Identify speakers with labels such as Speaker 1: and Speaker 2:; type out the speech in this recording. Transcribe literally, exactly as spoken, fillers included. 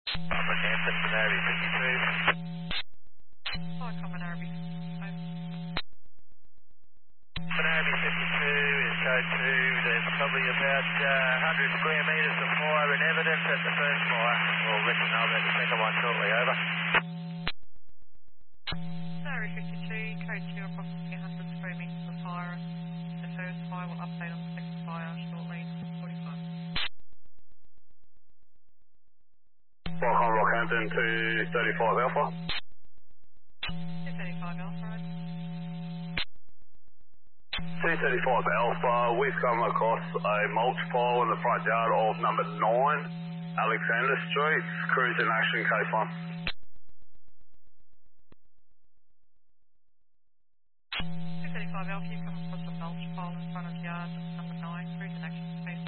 Speaker 1: Papa Hampton, Canary fifty-two.
Speaker 2: Hi, Common Arabic.
Speaker 1: Canary fifty-two is code two. There's probably about uh, one hundred square metres of fire and evidence at the first fire. We'll let you know about the second one shortly, over.
Speaker 2: Canary fifty-two, code two, approximately one hundred square metres of fire. The first fire will update on the second fire shortly. forty-five.
Speaker 3: Welcome Rockhampton to thirty-five Alpha.
Speaker 2: two thirty-five Alpha Road.
Speaker 3: two thirty-five Alpha, we've come across a mulch pile in the front yard of number nine, Alexander Street, crews in action, case one.
Speaker 2: two thirty-five Alpha, you've come across a mulch pile in front of yard